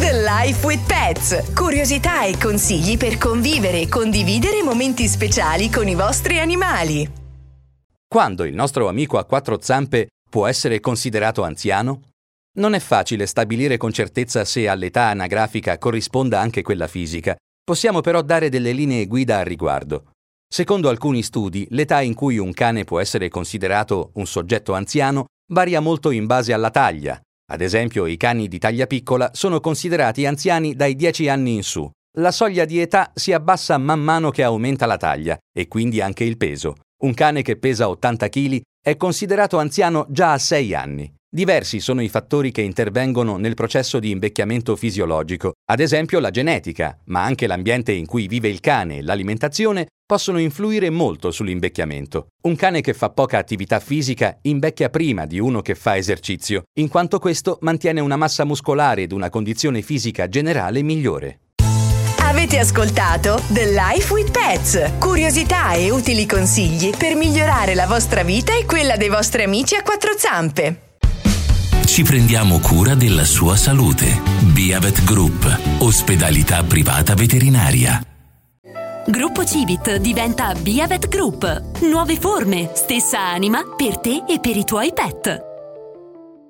The Life with Pets. Curiosità e consigli per convivere e condividere momenti speciali con i vostri animali. Quando il nostro amico a quattro zampe può essere considerato anziano? Non è facile stabilire con certezza se all'età anagrafica corrisponda anche quella fisica. Possiamo però dare delle linee guida al riguardo. Secondo alcuni studi, l'età in cui un cane può essere considerato un soggetto anziano varia molto in base alla taglia. Ad esempio, i cani di taglia piccola sono considerati anziani dai 10 anni in su. La soglia di età si abbassa man mano che aumenta la taglia e quindi anche il peso. Un cane che pesa 80 kg è considerato anziano già a 6 anni. Diversi sono i fattori che intervengono nel processo di invecchiamento fisiologico, ad esempio la genetica, ma anche l'ambiente in cui vive il cane e l'alimentazione possono influire molto sull'invecchiamento. Un cane che fa poca attività fisica invecchia prima di uno che fa esercizio, in quanto questo mantiene una massa muscolare ed una condizione fisica generale migliore. Avete ascoltato The Life with Pets. Curiosità e utili consigli per migliorare la vostra vita e quella dei vostri amici a quattro zampe. Ci prendiamo cura della sua salute. Biavet Group, ospedalità privata veterinaria. Gruppo Civit diventa Biavet Group. Nuove forme, stessa anima per te e per i tuoi pet.